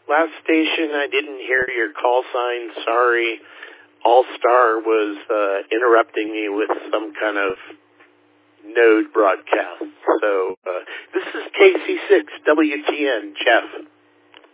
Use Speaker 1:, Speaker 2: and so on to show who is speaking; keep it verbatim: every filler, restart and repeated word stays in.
Speaker 1: last station, I didn't hear your call sign. Sorry. All-Star was uh, interrupting me with some kind of node broadcast. So uh, this is K C six W T N, Jeff.